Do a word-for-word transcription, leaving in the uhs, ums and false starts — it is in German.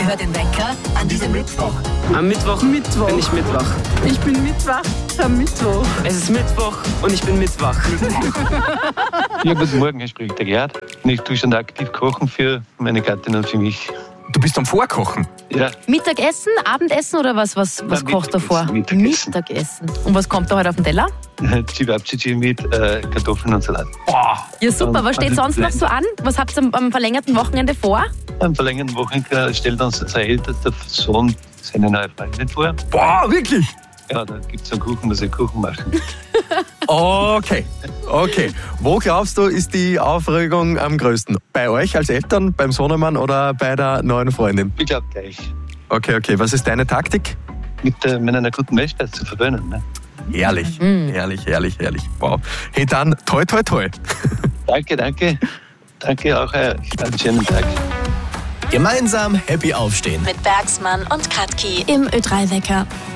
Hör den Wecker an diesem Mittwoch. Am Mittwoch, Mittwoch. bin ich Mittwoch. Ich bin Mittwoch am Mittwoch. Es ist Mittwoch und ich bin Mittwoch. Ja, guten Morgen, ich spreche der Gerhard. Und ich tue schon aktiv kochen für meine Gattin und für mich. Du bist am Vorkochen? Ja, Mittagessen, Abendessen oder was, was, was Nein, kochst du vor? Mittagessen. Mittagessen. Und was kommt da heute auf den Teller? Chibabchichi mit äh, Kartoffeln und Salat. Boah. Ja, super. Was steht Also, sonst noch so an? Was habt ihr am, am verlängerten Wochenende vor? Am verlängerten Wochenende stellt uns sein ältester Sohn seine neue Freundin vor. Boah, wirklich? Ja, da gibt es einen Kuchen, dass wir Kuchen machen. Okay, okay. Wo glaubst du, ist die Aufregung am größten? Bei euch als Eltern, beim Sohnemann oder bei der neuen Freundin? Ich glaube gleich. Okay, okay. Was ist deine Taktik? Mit, äh, mit einer guten Milchspeise zu verwöhnen. Ne? Ehrlich, ehrlich, ehrlich, ehrlich. Wow. Hey, dann toi, toi, toi. Danke, danke. Danke auch. Äh, einen schönen Tag. Gemeinsam happy aufstehen. Mit Bergsmann und Katki. Im Ö drei Wecker.